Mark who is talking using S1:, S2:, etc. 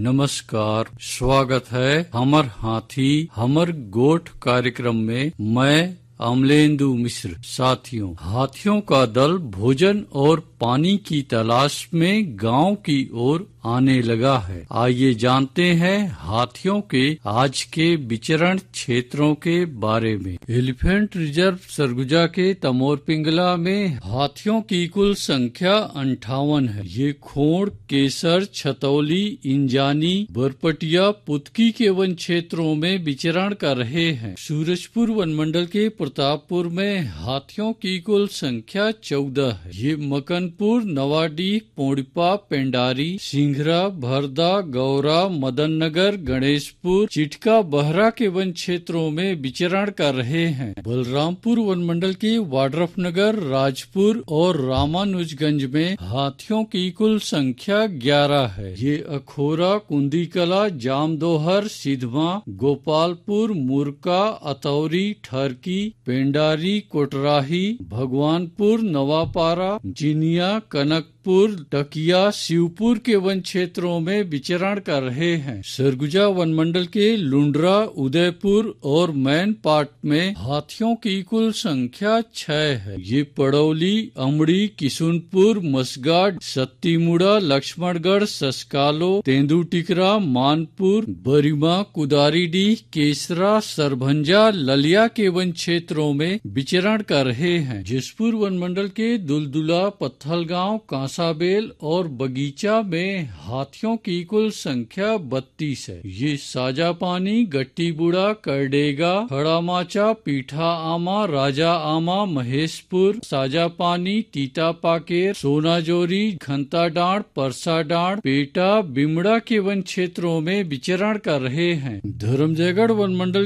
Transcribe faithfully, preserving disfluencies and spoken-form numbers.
S1: नमस्कार, स्वागत है हमर हाथी हमर गोठ कार्यक्रम में। मैं अमलेंदु मिश्र। साथियों, हाथियों का दल भोजन और पानी की तलाश में गांव की ओर आने लगा है। आइए जानते हैं हाथियों के आज के विचरण क्षेत्रों के बारे में। एलिफेंट रिजर्व सरगुजा के तमोर पिंगला में हाथियों की कुल संख्या अंठावन है। ये खोड़, केसर, छतौली, इंजानी, बरपटिया, पुतकी के वन क्षेत्रों में विचरण कर रहे हैं। सूरजपुर वन मंडल के प्रतापपुर में हाथियों की कुल संख्या चौदह है। ये मकनपुर, नवाडीह, पोड़िपा, पेंडारी, सिंघरा, भरदा, गौरा, मदन नगर, गणेशपुर, चिटका, बहरा के वन क्षेत्रों में विचरण कर रहे हैं। बलरामपुर वन मंडल के वाड्रफ नगर, राजपुर और रामानुजगंज में हाथियों की कुल संख्या ग्यारह है। ये अखोरा, कुंदीकला, जामदोहर, सिधमा, गोपालपुर, मुरका, अतौरी, ठरकी, पेंडारी, कोटराही, भगवानपुर, नवापारा, जिनिया, कनकपुर, टकिया, शिवपुर के वन क्षेत्रों में विचरण कर रहे हैं। सरगुजा वन मंडल के लुंड्रा, उदयपुर और मैन पाट में हाथियों की कुल संख्या छह है। ये पड़ौली, अमड़ी, किशुनपुर, मसगाड, सत्तीमुड़ा, लक्ष्मणगढ़, ससकालो, तेंदुटिकरा, मानपुर, बरिमा, कुदारीडीह, केसरा, सरभंजा, ललिया के वन क्षेत्रों में विचरण कर रहे हैं। जसपुर वन मंडल के दुलदुला, पत्थलगांव, कांसाबेल और बगीचा में हाथियों की कुल संख्या बत्तीस है। ये साजा पानी, गट्टीबुड़ा, करडेगा, खड़ा माचा, पीठा आमा, राजा आमा, महेशपुर, साजा पानी, टीटा पाकेर, सोनाजोरी, घंता डांड, परसा डांड, पेटा, बिमड़ा के वन क्षेत्रों में विचरण कर रहे हैं। धर्मजयगढ़ वन मंडल